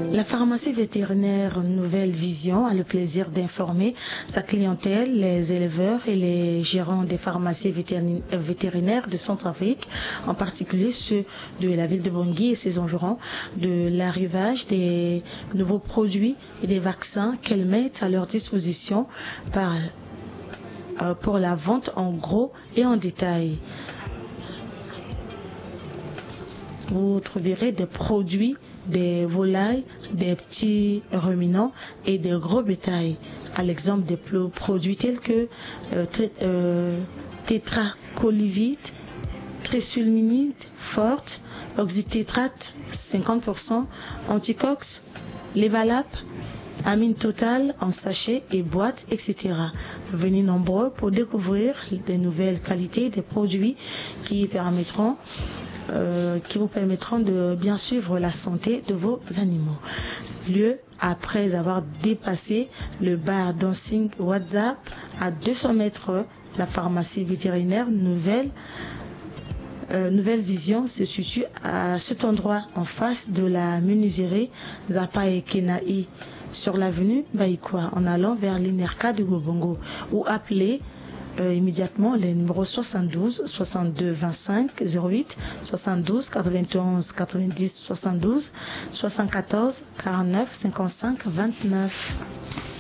La pharmacie vétérinaire Nouvelle Vision a le plaisir d'informer sa clientèle, les éleveurs et les gérants des pharmacies vétérinaires de Centrafrique, en particulier ceux de la ville de Bangui et ses environs, de l'arrivage des nouveaux produits et des vaccins qu'elle met à leur disposition pour la vente en gros et en détail. Vous trouverez des produits, des volailles, des petits ruminants et des gros bétails. À l'exemple des produits tels que tétracolivite, trisulminite forte, oxytétrate 50%, anticox, Levalap, amine totale en sachet et boîte, etc. Venez nombreux pour découvrir des nouvelles qualités des produits qui vous permettront de bien suivre la santé de vos animaux. Lieu après avoir dépassé le bar dancing WhatsApp à 200 mètres, la pharmacie vétérinaire Nouvelle Vision se situe à cet endroit en face de la menuiserie Zapa et Kenaï sur l'avenue Baïkwa en allant vers l'INERCA de Gobongo, ou appelez immédiatement les numéros 72 62 25 08 72 91 90 72 74 49 55 29.